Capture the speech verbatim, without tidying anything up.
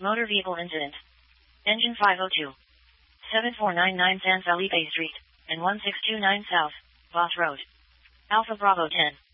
Motor vehicle incident. Engine five oh two. seven four nine nine San Felipe Street, and one six two nine South, Boss Road. Alpha Bravo ten.